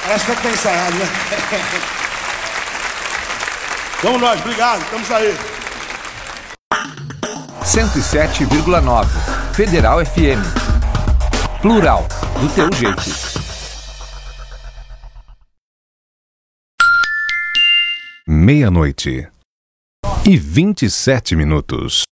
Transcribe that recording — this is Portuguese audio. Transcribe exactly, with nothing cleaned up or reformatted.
Parece até que tá ensaiado, né? Vamos nós, obrigado, estamos aí. cento e sete vírgula nove Federal F M. Plural, do teu jeito. Meia-noite e vinte e sete minutos.